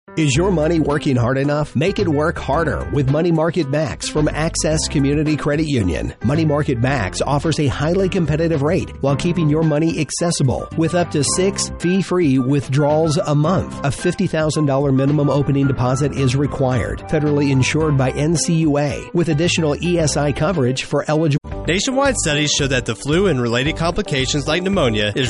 Is your money working hard enough? Make it work harder with Money Market Max from Access Community Credit Union. Money Market Max offers a highly competitive rate while keeping your money accessible with up to 6 fee-free withdrawals a month. A $50,000 minimum opening deposit is required. Federally insured by NCUA with additional ESI coverage for eligible. Nationwide studies show that the flu and related complications like pneumonia is